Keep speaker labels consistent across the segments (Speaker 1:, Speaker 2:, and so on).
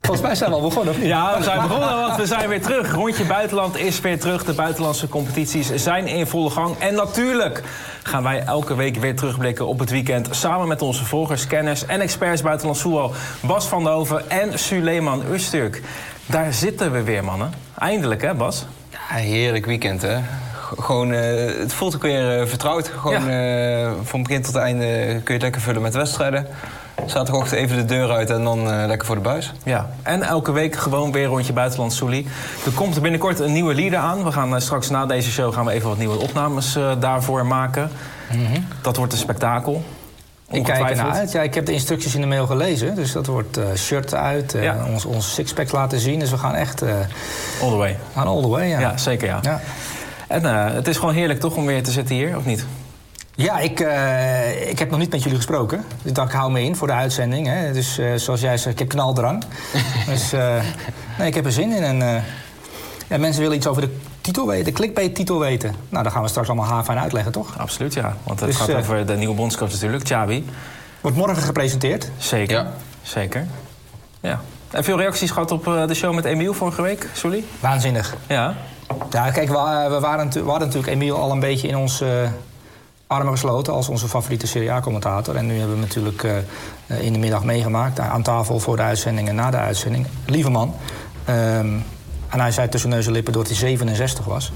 Speaker 1: Volgens mij zijn we al begonnen, of niet?
Speaker 2: Ja, we zijn begonnen, want we zijn weer terug. Rondje Buitenland is weer terug. De buitenlandse competities zijn in volle gang. En natuurlijk gaan wij elke week weer terugblikken op het weekend. Samen met onze volgers, kenners en experts buitenlands voetbal. Bas van der Hoven en Süleyman Öztürk. Daar zitten we weer, mannen. Eindelijk, hè, Bas?
Speaker 3: Ja, heerlijk weekend, hè. Gewoon, het voelt ook weer vertrouwd. Gewoon van begin tot einde kun je het lekker vullen met wedstrijden. Zaterdagochtend even de deur uit en dan lekker voor de buis.
Speaker 2: Ja, en elke week gewoon weer Rondje Buitenland, Soelie. Er komt binnenkort een nieuwe leader aan. We gaan straks na deze show gaan we even wat nieuwe opnames daarvoor maken. Mm-hmm. Dat wordt een spektakel.
Speaker 1: Ik kijk ernaar uit. Ja, ik heb de instructies in de mail gelezen. Dus dat wordt shirt uit, ons sixpack laten zien. Dus we gaan echt...
Speaker 2: all the way.
Speaker 1: Gaan all the way, ja.
Speaker 2: Ja, zeker, ja. En het is gewoon heerlijk toch om weer te zitten hier, of niet? Ja,
Speaker 1: ik heb nog niet met jullie gesproken. Dus ik hou me in voor de uitzending. Hè. Dus zoals jij zegt, ik heb knaldrang. Dus nee, ik heb er zin in. En mensen willen iets over de titel weten, de clickbait-titel weten. Nou, daar gaan we straks allemaal haarfijn uitleggen, toch?
Speaker 2: Absoluut, ja. Want het gaat over de nieuwe bondscoach natuurlijk, Xabi.
Speaker 1: Wordt morgen gepresenteerd.
Speaker 2: Zeker, ja. Zeker. Ja. En veel reacties gehad op de show met Emiel vorige week, Soelie?
Speaker 1: Waanzinnig.
Speaker 2: Ja.
Speaker 1: Ja, kijk, we hadden natuurlijk Emiel al een beetje in ons armen gesloten als onze favoriete Serie A-commentator. En nu hebben we natuurlijk in de middag meegemaakt aan tafel voor de uitzending en na de uitzending. Lieve man. En hij zei tussen neus en lippen dat hij 67 was.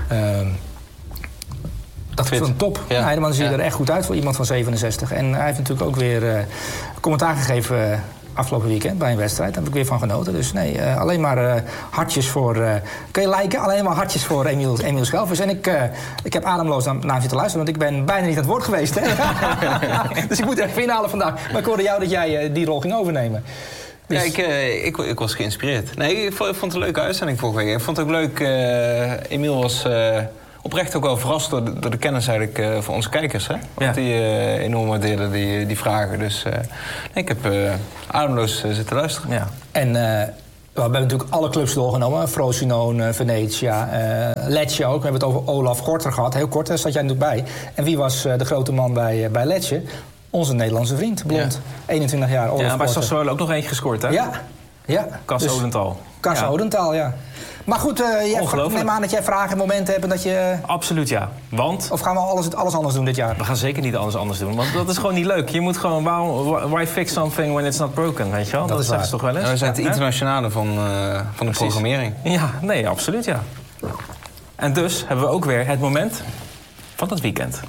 Speaker 1: Dat is een top. Ja. Nee, man ziet er echt goed uit voor iemand van 67. En hij heeft natuurlijk ook weer commentaar gegeven afgelopen weekend bij een wedstrijd. Daar heb ik weer van genoten. Dus nee, alleen maar hartjes voor... kun je liken? Alleen maar hartjes voor Emiel Schelvis. En ik heb ademloos naar zitten luisteren, want ik ben bijna niet aan het woord geweest. Hè? Dus ik moet even inhalen vandaag. Maar ik hoorde jou dat jij die rol ging overnemen.
Speaker 3: Dus... Ja, ik was geïnspireerd. Nee, ik vond het een leuke uitzending vorige week. Ik vond het ook leuk. Emiel was oprecht ook wel verrast door de kennis eigenlijk van onze kijkers. Hè? Want die enorm waardeerden die vragen. Dus ik heb ademloos zitten luisteren.
Speaker 1: Ja. En we hebben natuurlijk alle clubs doorgenomen. Frosinone, Venetia, Lecce ook. We hebben het over Olaf Gorter gehad. Heel kort, daar zat jij natuurlijk bij. En wie was de grote man bij Lecce? Onze Nederlandse vriend, blond. Ja. 21 jaar, Olaf Gorter.
Speaker 2: Ja, bij Sassuolo ook nog eentje gescoord, hè?
Speaker 1: Ja.
Speaker 2: Cas Odenthal.
Speaker 1: Cas Odenthal, ja. Maar goed, neem aan dat jij vragen en momenten hebt en dat je...
Speaker 2: Absoluut, ja. Want...
Speaker 1: Of gaan we alles anders doen dit jaar?
Speaker 2: We gaan zeker niet alles anders doen, want dat is gewoon niet leuk. Je moet gewoon... Why fix something when it's not broken, weet je wel? Dat zeggen ze toch wel eens?
Speaker 3: Ja, we zijn het internationale van de programmering.
Speaker 2: Ja, nee, absoluut, ja. En dus hebben we ook weer het moment van het weekend.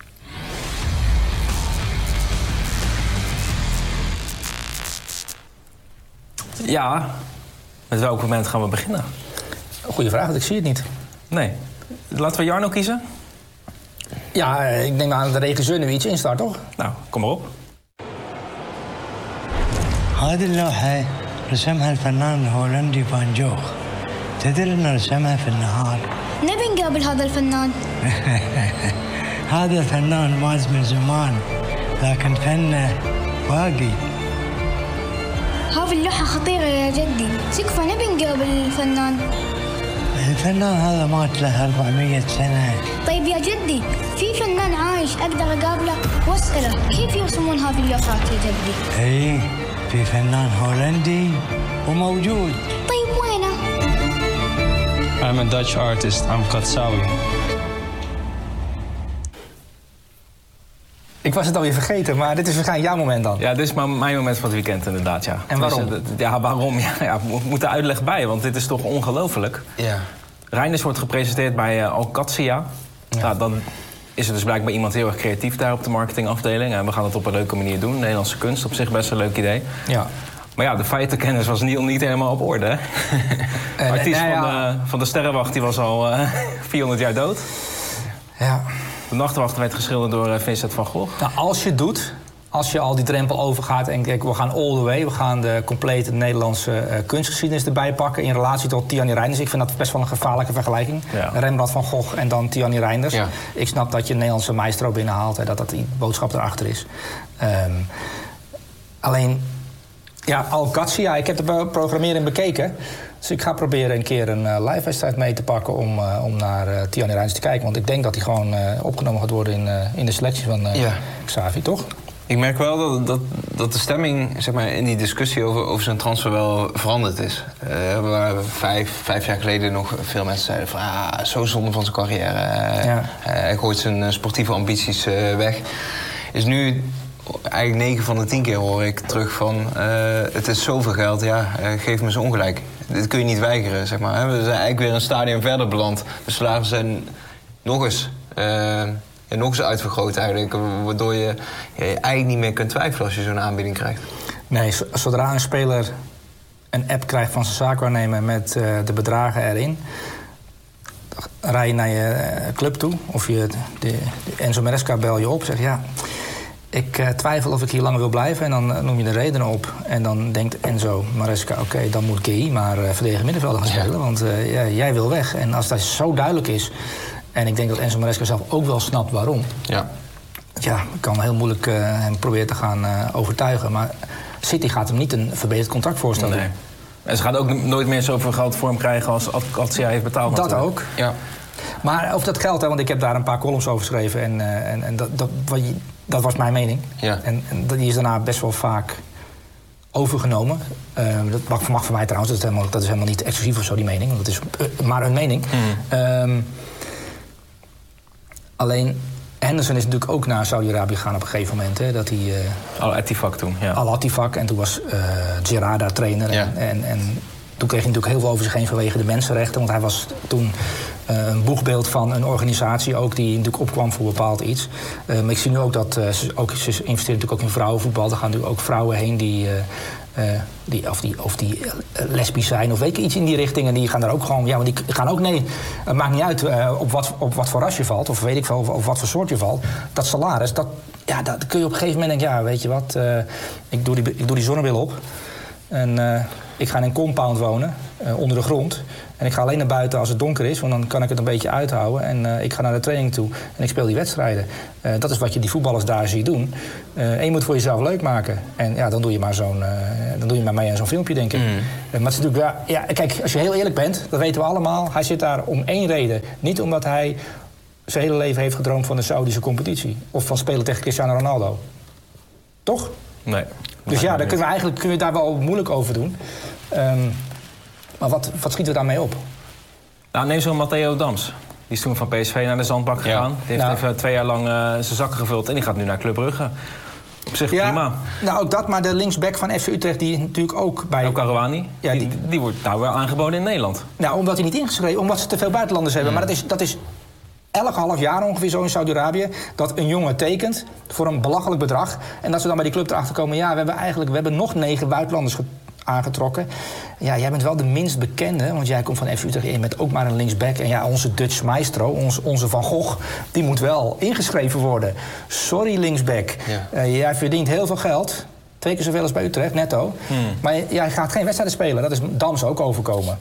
Speaker 2: Ja, met welk moment gaan we beginnen?
Speaker 1: Goeie vraag, want ik zie het niet.
Speaker 2: Nee. Laten we Jarno kiezen?
Speaker 1: Ja, ik neem aan dat de regisseur nu iets instart, toch?
Speaker 2: Nou, kom maar op.
Speaker 4: هذه اللوحة رسمها الفنان الهولندي فان جوخ. تدري انه رسمها في النهار؟
Speaker 5: نبي نقابل هذا الفنان.
Speaker 4: هذا الفنان مات من زمان لكن فنه باقي.
Speaker 5: هذه اللوحة خطيرة يا جدي، تكفى نبي نقابل الفنان.
Speaker 4: الفنان هذا مات له 400 سنة.
Speaker 5: طيب يا جدي، في فنان عايش أقدر أقابله وأسأله كيف يرسمون هذه اللوحات يا جدي؟
Speaker 4: إيه، في فنان هولندي وموجود.
Speaker 5: طيب وينه؟
Speaker 6: I'm a Dutch artist, I'm Katsawi.
Speaker 1: Ik was het alweer vergeten, maar dit is waarschijnlijk jouw moment dan.
Speaker 2: Ja, dit is mijn moment van het weekend inderdaad, ja.
Speaker 1: En waarom?
Speaker 2: Dus, waarom? Ja, we moeten uitleg bij, want dit is toch ongelooflijk.
Speaker 3: Ja.
Speaker 2: Reinders wordt gepresenteerd bij Alcatia. Ja. Nou, dan is er dus blijkbaar iemand heel erg creatief daar op de marketingafdeling. En we gaan het op een leuke manier doen. Nederlandse kunst, op zich best een leuk idee.
Speaker 1: Ja.
Speaker 2: Maar ja, de feitenkennis was niet helemaal op orde. De artiest van de Sterrenwacht die was al 400 jaar dood.
Speaker 1: Ja.
Speaker 2: De Nachtwacht werd geschilderd door Vincent van Gogh.
Speaker 1: Nou, als je al die drempel overgaat en kijk, we gaan all the way. We gaan de complete Nederlandse kunstgeschiedenis erbij pakken in relatie tot Tianni Reinders. Ik vind dat best wel een gevaarlijke vergelijking. Ja. Rembrandt van Gogh en dan Tianni Reinders. Ja. Ik snap dat je een Nederlandse maestro binnenhaalt en dat die boodschap erachter is. Alleen, ja, Alcatia, ik heb de programmering bekeken. Dus ik ga proberen een keer een live wedstrijd mee te pakken om naar Tianni Reinders te kijken. Want ik denk dat hij gewoon opgenomen gaat worden in de selectie van Xavi, toch?
Speaker 3: Ik merk wel dat de stemming zeg maar, in die discussie over zijn transfer wel veranderd is. Waar 5 jaar geleden nog veel mensen zeiden van... zo zonde van zijn carrière. Hij gooit zijn sportieve ambities weg. Is nu... Eigenlijk 9 van de 10 keer hoor ik terug van... het is zoveel geld, geef me eens ongelijk. Dit kun je niet weigeren, zeg maar. We zijn eigenlijk weer een stadium verder beland. De salarissen zijn nog eens uitvergroot eigenlijk. Waardoor je eigenlijk niet meer kunt twijfelen als je zo'n aanbieding krijgt.
Speaker 1: Nee, zodra een speler een app krijgt van zijn zaakwaarnemer met de bedragen erin... rij je naar je club toe of de Enzo Maresca bel je op en zeg ik twijfel of ik hier langer wil blijven. En dan noem je de redenen op. En dan denkt Enzo Maresca, oké, dan moet Guéhi maar verdedigen middenvelder gaan spelen. Want jij wil weg. En als dat zo duidelijk is... en ik denk dat Enzo Maresca zelf ook wel snapt waarom... ik kan heel moeilijk hem proberen te gaan overtuigen. Maar City gaat hem niet een verbeterd contract voorstellen.
Speaker 2: Nee. En ze gaat ook nooit meer zoveel geld voor hem krijgen als hij heeft betaald.
Speaker 1: Dat
Speaker 2: natuurlijk.
Speaker 1: ook.
Speaker 3: Ja.
Speaker 1: Maar over dat geld, want ik heb daar een paar columns over geschreven... en dat was mijn mening.
Speaker 3: Ja.
Speaker 1: En die is daarna best wel vaak overgenomen. Dat mag voor mij trouwens, dat is helemaal niet exclusief of zo, die mening. Dat is maar een mening. Alleen, Henderson is natuurlijk ook naar Saudi-Arabië gegaan op een gegeven moment. Hè, dat hij...
Speaker 2: Al-Attifaq toen, ja.
Speaker 1: Al-Attifaq, en toen was Gerrard daar trainer.
Speaker 3: Ja.
Speaker 1: En toen kreeg hij natuurlijk heel veel over zich heen vanwege de mensenrechten. Want hij was toen een boegbeeld van een organisatie ook die natuurlijk opkwam voor bepaald iets. Maar ik zie nu ook dat ze investeren natuurlijk ook in vrouwenvoetbal. Er gaan natuurlijk ook vrouwen heen die lesbisch zijn of weet ik iets in die richting. En die gaan daar ook gewoon... Ja, maar die gaan ook... Nee, het maakt niet uit op wat voor ras je valt. Of weet ik veel, of wat voor soort je valt. Dat salaris, dat kun je op een gegeven moment denken... Ja, weet je wat, ik doe die zonnebril op. En ik ga in een compound wonen, onder de grond. En ik ga alleen naar buiten als het donker is, want dan kan ik het een beetje uithouden. En ik ga naar de training toe en ik speel die wedstrijden. Dat is wat je die voetballers daar ziet doen. En je moet voor jezelf leuk maken. En ja, dan doe je maar mee aan zo'n filmpje, denk ik. Maar het is natuurlijk, kijk, als je heel eerlijk bent, dat weten we allemaal. Hij zit daar om één reden. Niet omdat hij zijn hele leven heeft gedroomd van de Saudische competitie. Of van spelen tegen Cristiano Ronaldo. Toch?
Speaker 2: Nee.
Speaker 1: Dus ja, daar kunnen we daar wel moeilijk over doen. Maar wat schieten we daarmee op?
Speaker 2: Nou, neem zo'n Matteo Dams. Die is toen van PSV naar de zandbak gegaan. Die heeft even 2 jaar lang zijn zakken gevuld en die gaat nu naar Club Brugge. Op zich prima.
Speaker 1: Nou, ook dat, maar de linksback van FC Utrecht, die natuurlijk ook bij...
Speaker 2: Ook Karouani, die wordt nou wel aangeboden in Nederland.
Speaker 1: Nou, omdat hij niet ingeschreven, omdat ze te veel buitenlanders hebben. Maar dat is elk half jaar ongeveer zo in Saudi-Arabië, dat een jongen tekent voor een belachelijk bedrag. En dat ze dan bij die club erachter komen, we hebben nog 9 buitenlanders aangetrokken. Ja, jij bent wel de minst bekende, want jij komt van FC Utrecht in met ook maar een linksback. En ja, onze Dutch maestro, onze Van Gogh, die moet wel ingeschreven worden. Sorry, linksback. Ja. Jij verdient heel veel geld. 2 keer zoveel als bij Utrecht, netto. Maar jij gaat geen wedstrijden spelen. Dat is Dams ook overkomen.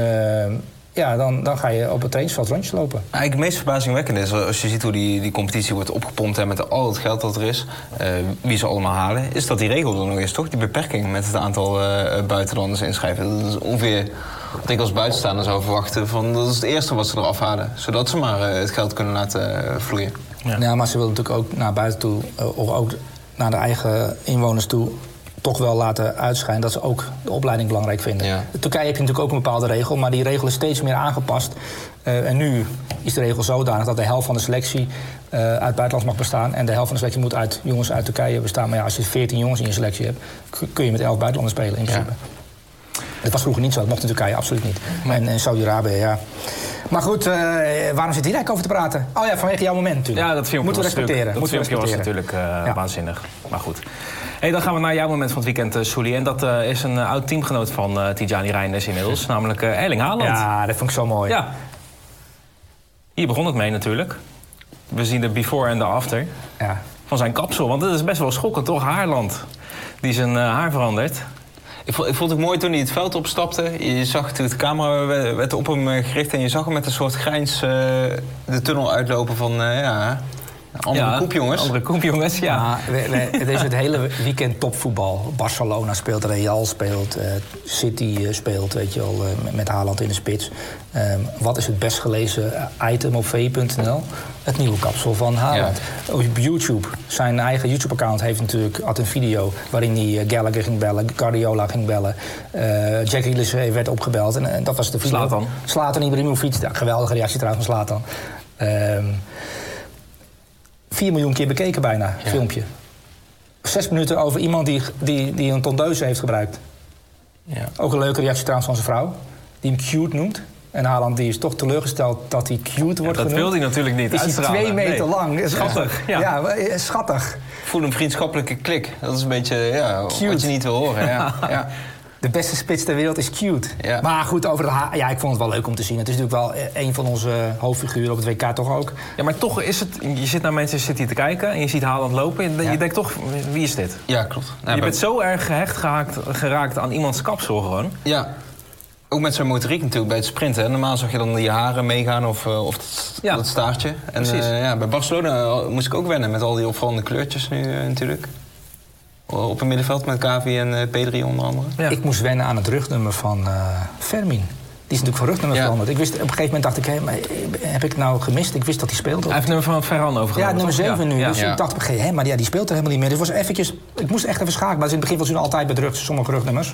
Speaker 1: Dan ga je op het trainingsveld rondjes lopen.
Speaker 3: Eigenlijk het meest verbazingwekkende is, als je ziet hoe die competitie wordt opgepompt en met al het geld dat er is, wie ze allemaal halen, is dat die regel er nog is, toch? Die beperking met het aantal buitenlanders inschrijven. Dat is ongeveer wat ik als buitenstaander zou verwachten. Dat is het eerste wat ze eraf halen, zodat ze maar het geld kunnen laten vloeien.
Speaker 1: Ja, maar ze willen natuurlijk ook naar buiten toe, of ook naar de eigen inwoners toe, toch wel laten uitschijnen dat ze ook de opleiding belangrijk vinden. Ja. In Turkije heb je natuurlijk ook een bepaalde regel, maar die regel is steeds meer aangepast. En nu is de regel zodanig dat de helft van de selectie uit buitenlands mag bestaan. En de helft van de selectie moet uit jongens uit Turkije bestaan. Maar ja, als je 14 jongens in je selectie hebt, kun je met 11 buitenlanders spelen in principe. Ja. Dat was vroeger niet zo, dat mocht in Turkije absoluut niet. En in Saudi-Arabië, ja. Maar goed, waarom zit hier eigenlijk over te praten? Oh ja, vanwege jouw moment natuurlijk.
Speaker 2: Ja, dat filmpje
Speaker 1: moeten we respecteren.
Speaker 2: Dat filmpje was natuurlijk waanzinnig. Maar goed. Hey, dan gaan we naar jouw moment van het weekend, Soelie. En dat is een oud teamgenoot van Tidjani Reinders inmiddels. Namelijk Erling Haaland.
Speaker 1: Ja, dat vond ik zo mooi.
Speaker 2: Ja. Hier begon het mee natuurlijk. We zien de before en de after van zijn kapsel. Want het is best wel schokkend, toch? Haarland. Die zijn haar verandert.
Speaker 3: Ik vond het mooi toen hij het veld opstapte. Je zag toen de camera werd op hem gericht en je zag hem met een soort grijns de tunnel uitlopen van Andere koep, jongens.
Speaker 2: Andere koep, jongens, ja.
Speaker 1: Het is het hele weekend topvoetbal. Barcelona speelt, Real speelt, City speelt, weet je wel, met Haaland in de spits. Wat is het best gelezen item op v.nl? Het nieuwe kapsel van Haaland. Ja. Op YouTube, zijn eigen YouTube-account had een video waarin hij Gallagher ging bellen, Guardiola ging bellen. Jack Grealish werd opgebeld en dat was de video. Zlatan Ibrahimovic, geweldige reactie trouwens van Zlatan. 4 miljoen keer bekeken bijna, filmpje. 6 minuten over iemand die een tondeuze heeft gebruikt. Ja. Ook een leuke reactie trouwens van zijn vrouw, die hem cute noemt. En Haaland die is toch teleurgesteld dat hij cute wordt genoemd.
Speaker 2: Dat wil hij natuurlijk niet
Speaker 1: is hij 2 meter lang.
Speaker 2: Schattig.
Speaker 1: Ja, schattig.
Speaker 3: Voel een vriendschappelijke klik. Dat is een beetje wat je niet wil horen. Ja.
Speaker 1: De beste spits ter wereld is cute. Ja. Maar goed, ik vond het wel leuk om te zien. Het is natuurlijk wel een van onze hoofdfiguren op het WK toch ook.
Speaker 2: Ja, maar toch is het... Je zit naar Manchester City te kijken en je ziet Haaland lopen. Je denkt toch, wie is dit?
Speaker 3: Ja, klopt.
Speaker 2: Je bent zo erg geraakt aan iemands kapsel gewoon.
Speaker 3: Ja. Ook met zijn motoriek natuurlijk bij het sprinten. Normaal zag je dan die haren meegaan of dat staartje. En bij Barcelona moest ik ook wennen met al die opvallende kleurtjes nu natuurlijk. Op het middenveld met Gavi en Pedri onder andere.
Speaker 1: Ja. Ik moest wennen aan het rugnummer van Fermin. Die is natuurlijk van rugnummer veranderd. Ik wist, op een gegeven moment dacht ik, heb ik het nou gemist? Ik wist dat hij speelde.
Speaker 2: Hij heeft nummer van Ferran overgenomen.
Speaker 1: Ja, nummer 7 nu. Ja. Dus ik dacht op een gegeven moment, die speelt er helemaal niet meer. Dus was eventjes, ik moest echt even schakelen. Maar in het begin was hij altijd bij sommige rugnummers.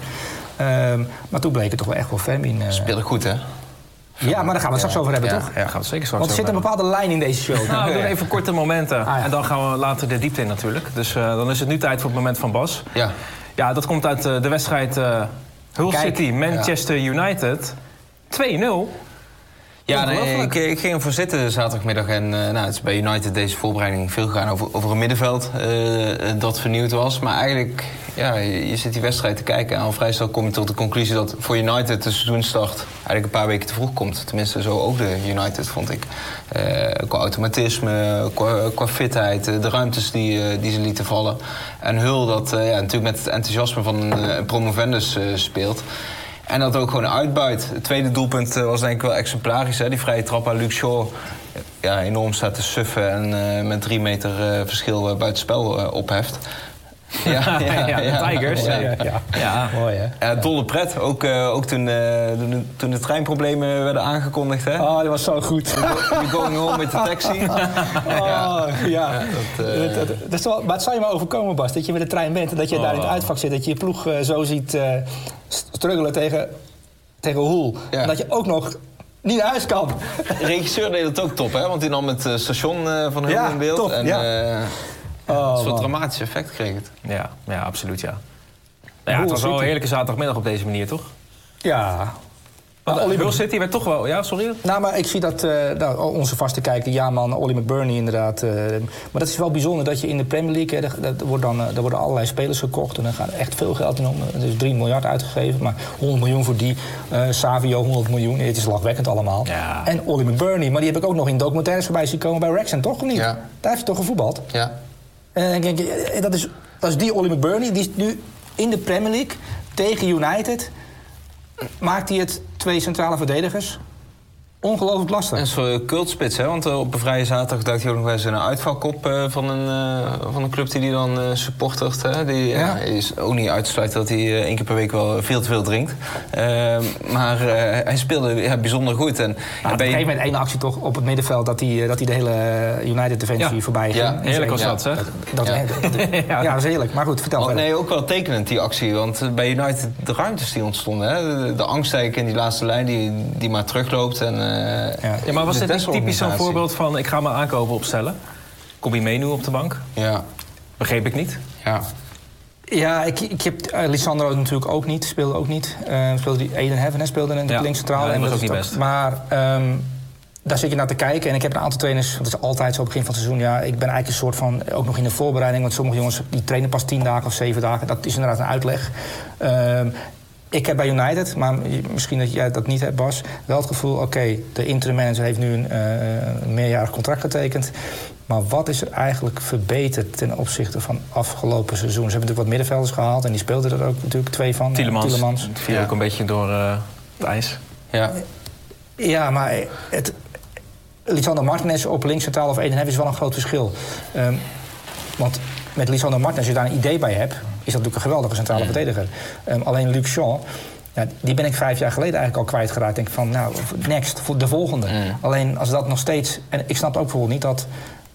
Speaker 1: Maar toen bleek het toch wel echt wel Fermin.
Speaker 3: Speelde goed, hè?
Speaker 1: Ja, maar daar gaan we het straks over hebben, toch?
Speaker 2: Ja, gaan we het zeker straks
Speaker 1: Want er zit een bepaalde lijn in deze show.
Speaker 2: Nou, we doen even korte momenten. En dan gaan we later de diepte in natuurlijk. Dus dan is het nu tijd voor het moment van Bas. Ja, dat komt uit de wedstrijd Hull City, Manchester United. 2-0.
Speaker 3: Ja, ik ging ervoor zitten zaterdagmiddag. En het is bij United deze voorbereiding veel gegaan over een middenveld dat vernieuwd was. Maar eigenlijk, je zit die wedstrijd te kijken en al vrij snel kom je tot de conclusie dat voor United de seizoenstart eigenlijk een paar weken te vroeg komt. Tenminste, zo ook de United, vond ik. Qua automatisme, qua fitheid, de ruimtes die ze lieten vallen. En Hull dat natuurlijk met het enthousiasme van een promovendus speelt. En dat ook gewoon uitbuit. Het tweede doelpunt was denk ik wel exemplarisch. Hè? Die vrije trap aan Luke Shaw. Ja, enorm staat te suffen en met 3 meter verschil buitenspel opheft.
Speaker 2: De Tigers. Ja.
Speaker 3: Mooi, hè? Ja, dolle pret. Ook toen de treinproblemen werden aangekondigd. Hè?
Speaker 1: Oh, dat was zo goed.
Speaker 3: We're going home with the taxi.
Speaker 1: Maar het zou je maar overkomen, Bas, dat je met de trein bent en dat je daar in het uitvak zit. Dat je je ploeg zo ziet struggelen tegen Hull. Ja. En dat je ook nog niet naar huis kan.
Speaker 3: De regisseur deed het ook top, hè? Want die nam het station van Hull in beeld.
Speaker 1: Top,
Speaker 3: een soort dramatisch effect kreeg het.
Speaker 2: Ja, absoluut, ja. Het was wel een heerlijke zaterdagmiddag op deze manier, toch?
Speaker 1: Ja.
Speaker 2: Hull City werd toch wel... Ja, sorry?
Speaker 1: Nou, maar ik zie dat onze vaste kijker, Ollie McBurney inderdaad. Maar dat is wel bijzonder dat je in de Premier League... Er worden allerlei spelers gekocht en er gaat echt veel geld in om. Er is 3 miljard uitgegeven, maar 100 miljoen voor die. Savio 100 miljoen, het is lachwekkend allemaal. Ja. En Ollie McBurney, maar die heb ik ook nog in documentaires voorbij zien komen bij Wrexham, toch? Of niet? Ja. Daar heeft hij toch gevoetbald?
Speaker 3: Ja.
Speaker 1: En dan denk ik, dat is die Ollie McBurney, die is nu in de Premier League tegen United... maakt hij het 2 centrale verdedigers ongelooflijk lastig.
Speaker 3: En zo'n cultspits, hè? Want op een vrije zaterdag dacht hij ook nog wel eens een uitvalkop van een club die dan supportert. Hè? Die is ook niet uit te sluiten dat hij 1 keer per week wel veel te veel drinkt. Maar hij speelde bijzonder goed. En
Speaker 1: op een gegeven moment 1 actie toch op het middenveld dat hij de hele United-defensie voorbij ging.
Speaker 2: Ja, heerlijk was dat, zeg.
Speaker 1: Dat is heerlijk. Maar goed, vertel verder.
Speaker 3: Nee, ook wel tekenend die actie. Want bij United de ruimtes die ontstonden. Hè? De angst eigenlijk in die laatste lijn die maar terugloopt. En,
Speaker 2: maar was dit niet typisch zo'n voorbeeld van... ik ga mijn aankopen opstellen? Kom je mee nu op de bank?
Speaker 3: Ja.
Speaker 2: Begreep ik niet?
Speaker 1: Ja, ik heb Lisandro natuurlijk ook niet. Speelde ook niet. Speelde die Eden Heaven, speelde in de linkscentrale.
Speaker 2: Ja, dat was ook niet best.
Speaker 1: Maar daar zit je naar te kijken. En ik heb een aantal trainers... dat is altijd zo op het begin van het seizoen. Ja, ik ben eigenlijk een soort van... ook nog in de voorbereiding. Want sommige jongens die trainen pas 10 dagen of 7 dagen. Dat is inderdaad een uitleg. Ik heb bij United, maar misschien dat jij dat niet hebt, Bas... wel het gevoel, de interim manager heeft nu een meerjarig contract getekend. Maar wat is er eigenlijk verbeterd ten opzichte van afgelopen seizoen? Ze hebben natuurlijk wat middenvelders gehaald en die speelden er ook natuurlijk 2 van.
Speaker 2: Tielemans. Het viel ook een beetje door het ijs.
Speaker 1: Ja, maar Lisandro Martinez op links centraal of Eden Heffen is wel een groot verschil. Want met Lisandro Martinez, als je daar een idee bij hebt, is dat natuurlijk een geweldige centrale verdediger. Alleen Luc Shaw, ja, die ben ik 5 jaar geleden eigenlijk al kwijtgeraakt. Denk van, nou, next, voor de volgende. Alleen als dat nog steeds... En ik snap ook bijvoorbeeld niet dat...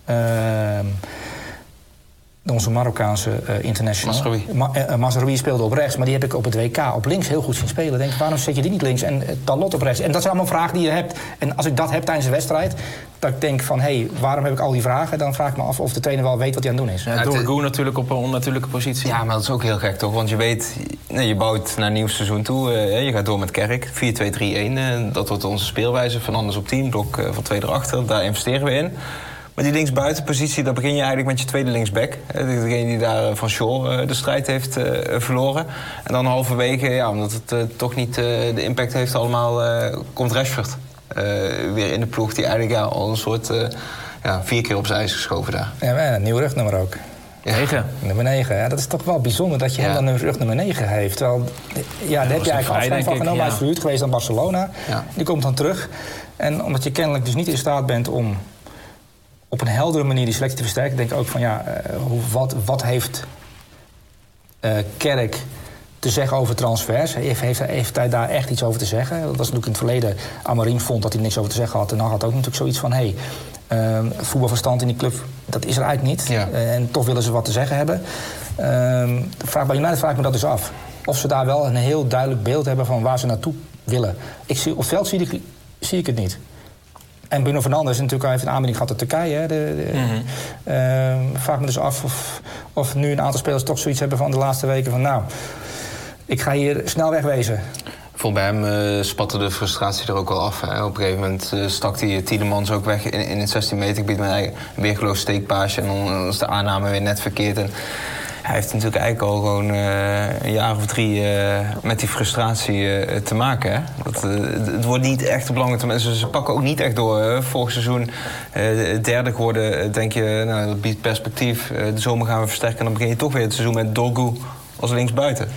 Speaker 1: onze Marokkaanse international... Mazraoui speelde op rechts, maar die heb ik op het WK op links heel goed zien spelen. Denk, waarom zet je die niet links en Dalot op rechts? En dat zijn allemaal vragen die je hebt. En als ik dat heb tijdens een wedstrijd, dat ik denk van, hé, waarom heb ik al die vragen? Dan vraag ik me af of de trainer wel weet wat hij aan het doen is.
Speaker 2: Ja, Dorgu natuurlijk op een onnatuurlijke positie.
Speaker 3: Ja, maar dat is ook heel gek, toch? Want je weet, je bouwt naar een nieuw seizoen toe. Je gaat door met Kerk, 4-2-3-1. Dat wordt onze speelwijze. Fernandes op 10, Blok van 2 erachter. Daar investeren we in. Maar die linksbuitenpositie, daar begin je eigenlijk met je tweede linksback. Degene die daar van Shaw de strijd heeft verloren. En dan halverwege, ja, omdat het toch niet de impact heeft allemaal, komt Rashford weer in de ploeg. Die eigenlijk al een soort 4 keer op zijn ijs geschoven daar.
Speaker 1: Ja, een nieuw rugnummer ook.
Speaker 2: 9.
Speaker 1: Nummer 9. Ja, dat is toch wel bijzonder dat je hem dan een rugnummer 9 heeft. Terwijl, daar heb je eigenlijk afstand van genomen. Hij is verhuurd geweest aan Barcelona. Ja. Die komt dan terug. En omdat je kennelijk dus niet in staat bent om op een heldere manier die selectie te versterken, denk ik ook van wat heeft Kerk te zeggen over transfers? Heeft hij daar echt iets over te zeggen? Dat was natuurlijk in het verleden. Amorim vond dat hij niks over te zeggen had. En dan had ook natuurlijk zoiets van, voetbalverstand in die club, dat is er eigenlijk niet. Ja. En toch willen ze wat te zeggen hebben. Bij United vraag ik me dat dus af. Of ze daar wel een heel duidelijk beeld hebben van waar ze naartoe willen. Op het veld zie ik het niet. En Bruno Fernandes natuurlijk heeft een aanbieding gehad uit Turkije. Vraag me dus af of nu een aantal spelers toch zoiets hebben van de laatste weken van, nou, ik ga hier snel wegwezen.
Speaker 3: Bij hem spatte de frustratie er ook wel af. Hè. Op een gegeven moment stak hij Tielemans ook weg in het 16 meter. Ik bied mijn eigen weergeloos steekpaasje en dan is de aanname weer net verkeerd. En hij heeft natuurlijk eigenlijk al gewoon een jaar of 3 met die frustratie te maken. Hè? Het wordt niet echt op lange termijn. Ze pakken ook niet echt door. Vorig seizoen derde geworden, denk je, nou, dat biedt perspectief. De zomer gaan we versterken en dan begin je toch weer het seizoen met Dorgu als linksbuiten.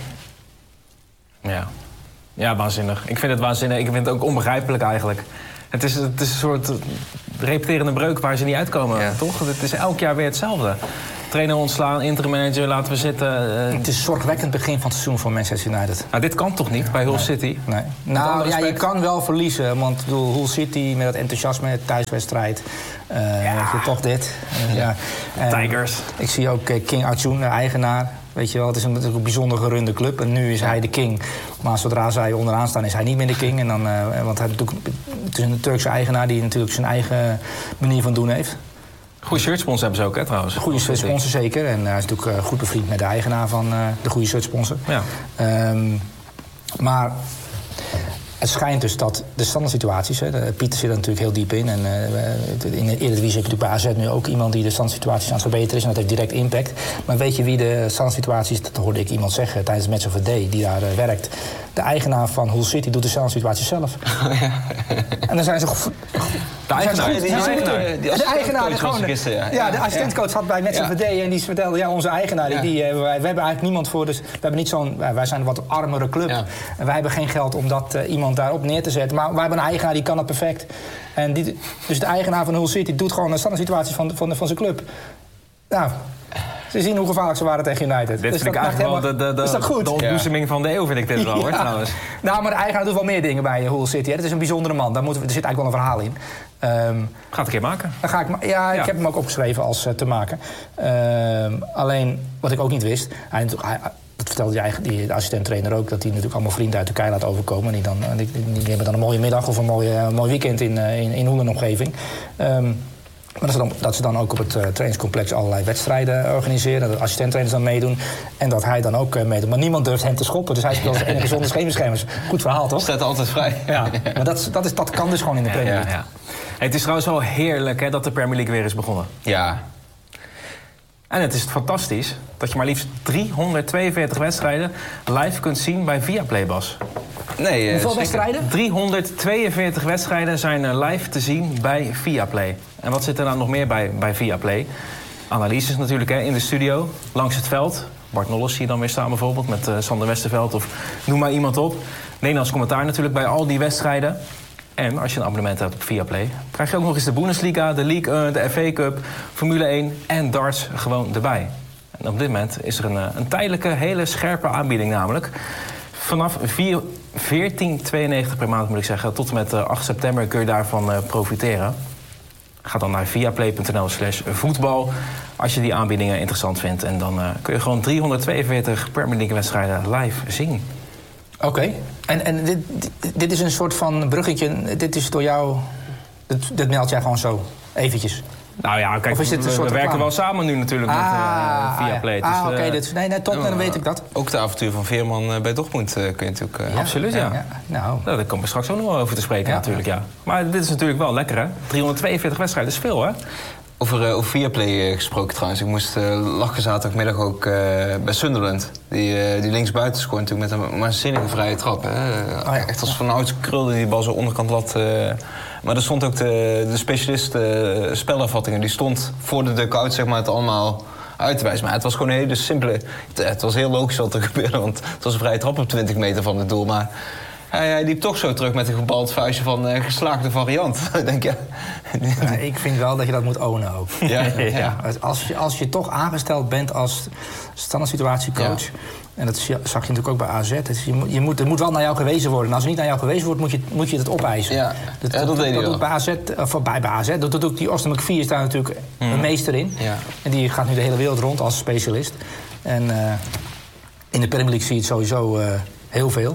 Speaker 2: Ja, waanzinnig. Ik vind het waanzinnig. Ik vind het ook onbegrijpelijk eigenlijk. Het is een soort repeterende breuk waar ze niet uitkomen, toch? Het is elk jaar weer hetzelfde. Trainer ontslaan, interim manager, laten we zitten.
Speaker 1: Het is een zorgwekkend begin van het seizoen voor Manchester United.
Speaker 2: Nou, dit kan toch niet bij Hull City?
Speaker 1: Nee. Nou ja, je kan wel verliezen. Want Hull City met dat enthousiasme, thuiswedstrijd. Toch dit.
Speaker 2: Tigers.
Speaker 1: Ik zie ook King Arjun, de eigenaar. Weet je wel, het is natuurlijk een bijzonder gerunde club. En nu is hij de king. Maar zodra zij onderaan staan, is hij niet meer de king. En dan, want het is een Turkse eigenaar die natuurlijk zijn eigen manier van doen heeft.
Speaker 2: Goede shirtsponsor hebben ze ook, hè, trouwens.
Speaker 1: Goede shirtsponsor, zeker. En hij is natuurlijk goed bevriend met de eigenaar van de goede shirtsponsor. Ja. Maar het schijnt dus dat de standaard situaties, Pieter zit er natuurlijk heel diep in. En in de Eredivisie heb je natuurlijk bij AZ nu ook iemand die de standaard situaties aan het verbeteren is. En dat heeft direct impact. Maar weet je wie de standaard situaties, dat hoorde ik iemand zeggen tijdens het Match of the Day, die daar werkt. De eigenaar van Hull City doet de standaard situatie zelf. En dan zijn ze
Speaker 2: de
Speaker 1: eigenaar, de assistentcoach had bij Match of the Day en die vertelde, onze eigenaar, we hebben eigenlijk niemand voor, dus we hebben niet wij zijn een wat armere club. Ja. En wij hebben geen geld om dat iemand daarop neer te zetten. Maar wij hebben een eigenaar die kan dat perfect. En dus de eigenaar van Hull City doet gewoon de standaard situatie van zijn club. Nou, ze zien hoe gevaarlijk ze waren tegen United.
Speaker 2: Dit vind ik eigenlijk wel de ontboezeming van de eeuw, vind ik dit wel, hoor, trouwens.
Speaker 1: Nou, maar de eigenaar doet wel meer dingen bij Hull City. Hè. Het is een bijzondere man. Er zit eigenlijk wel een verhaal in.
Speaker 2: Ga het een keer maken.
Speaker 1: Ik heb hem ook opgeschreven als te maken. Alleen, wat ik ook niet wist, dat vertelde de assistent-trainer ook, dat hij natuurlijk allemaal vrienden uit Turkije laat overkomen. En die hebben dan een mooie middag of een mooi weekend in Hull en omgeving. Maar dat ze dan ook op het trainingscomplex allerlei wedstrijden organiseren. Dat de assistent-trainers dan meedoen. En dat hij dan ook meedoet. Maar niemand durft hem te schoppen. Dus hij speelt als enige zonder schemerschermers. Goed verhaal, toch?
Speaker 3: Staat altijd vrij.
Speaker 1: Ja, maar dat kan dus gewoon in de Premier League.
Speaker 2: Ja. Hey, het is trouwens wel heerlijk, hè, dat de Premier League weer is begonnen.
Speaker 3: Ja.
Speaker 2: En het is fantastisch dat je maar liefst 342 wedstrijden live kunt zien bij Viaplay, Bas.
Speaker 3: Nee,
Speaker 1: hoeveel wedstrijden?
Speaker 2: 342 wedstrijden zijn live te zien bij Viaplay. En wat zit er nou nog meer bij Viaplay? Analyses natuurlijk, hè, in de studio, langs het veld. Bart Nolles zie je dan weer staan bijvoorbeeld met Sander Westerveld of noem maar iemand op. Nederlands commentaar natuurlijk bij al die wedstrijden. En als je een abonnement hebt op Viaplay, krijg je ook nog eens de Bundesliga, de Ligue 1, de FA Cup, Formule 1 en darts gewoon erbij. En op dit moment is er een tijdelijke, hele scherpe aanbieding namelijk. Vanaf 14,92 per maand moet ik zeggen, tot en met 8 september kun je daarvan profiteren. Ga dan naar viaplay.nl/voetbal als je die aanbiedingen interessant vindt. En dan kun je gewoon 342 Premier League wedstrijden live zien.
Speaker 1: Oké. En dit is een soort van bruggetje. Dit is door jou... Dat meld jij gewoon zo, eventjes.
Speaker 2: Nou ja, kijk,
Speaker 1: Of is dit een soort
Speaker 2: we werken
Speaker 1: reclame?
Speaker 2: wel samen nu natuurlijk met Viaplay.
Speaker 1: Oké. Nee, top, dan weet ik dat.
Speaker 3: Ook de avontuur van Veerman bij Dortmund kun je natuurlijk...
Speaker 2: Absoluut, ja.
Speaker 1: Nou,
Speaker 2: Daar komen we straks ook nog wel over te spreken natuurlijk, ja. Maar dit is natuurlijk wel lekker, hè? 342 wedstrijden is veel, hè?
Speaker 3: Over Viaplay gesproken trouwens. Ik moest lachen zaterdagmiddag ook bij Sunderland. Die linksbuiten scoort natuurlijk met een waanzinnige vrije trap. Hè? Echt als van ouds krulde die bal zo onderkant lat. Maar er stond ook de specialist spelafvattingen. Die stond voor de dugout zeg maar het allemaal uit te wijzen. Maar het was gewoon een hele simpele... Het was heel logisch wat er gebeurde. Want het was een vrije trap op 20 meter van het doel. Maar hij liep toch zo terug met een gebald vuistje van geslaagde variant. Denk je?
Speaker 1: ja, ik vind wel dat je dat moet ownen ook.
Speaker 3: Ja.
Speaker 1: Als je toch aangesteld bent als standaard situatiecoach... Ja. En dat zag je natuurlijk ook bij AZ. Er moet wel naar jou gewezen worden. En als er niet naar jou gewezen wordt, moet je het opeisen.
Speaker 3: Ja, dat deed hij
Speaker 1: doet bij AZ, bij AZ. Dat doet ook die Austin McPhee is daar natuurlijk een meester in. Ja. En die gaat nu de hele wereld rond als specialist. En in de Premier League zie je het sowieso heel veel.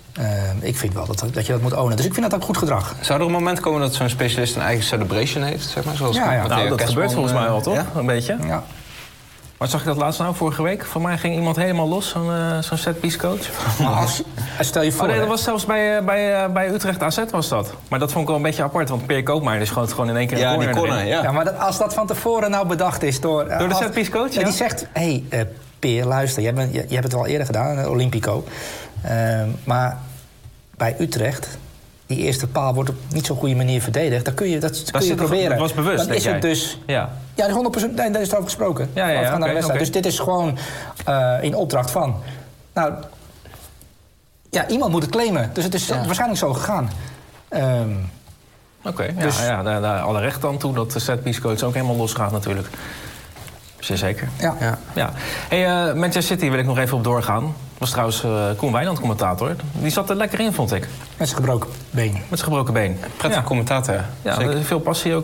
Speaker 1: Ik vind wel dat je dat moet ownen. Dus ik vind dat ook goed gedrag.
Speaker 3: Zou er een moment komen dat zo'n specialist een eigen celebration heeft? Zeg maar, zoals
Speaker 2: nou, dat gebeurt volgens mij wel, toch?
Speaker 3: Ja?
Speaker 2: Een beetje.
Speaker 1: Ja.
Speaker 2: Maar zag je dat laatst nou, vorige week? Voor mij ging iemand helemaal los, zo'n setpiece coach.
Speaker 1: Maar stel je voor...
Speaker 2: nee, dat was zelfs bij Utrecht AZ was dat. Maar dat vond ik wel een beetje apart, want Peer Koopmeijer is gewoon in één keer een corner.
Speaker 1: Ja, maar als dat van tevoren nou bedacht is door
Speaker 2: de setpiece coach,
Speaker 1: ja? Die zegt, Peer, luister, je hebt het wel eerder gedaan, Olympico. Maar bij Utrecht... die eerste paal wordt op niet zo'n goede manier verdedigd. Dat kun je proberen.
Speaker 2: Dat was bewust,
Speaker 1: dan is het dus... Ja, 100%. Nee, daar is het over gesproken.
Speaker 2: Okay.
Speaker 1: Dus dit is gewoon in opdracht van... Nou, ja, iemand moet het claimen. Dus het is waarschijnlijk zo gegaan.
Speaker 2: Dus... daar alle recht aan toe dat de setpiece coach ook helemaal losgaat natuurlijk. Zeer zeker. Ja. Hey, Manchester City wil ik nog even op doorgaan. Was trouwens Koen Wijnand commentator. Die zat er lekker in, vond ik.
Speaker 1: Met zijn gebroken been.
Speaker 2: Met zijn gebroken been.
Speaker 3: Prettige commentator.
Speaker 2: Ja, veel passie ook.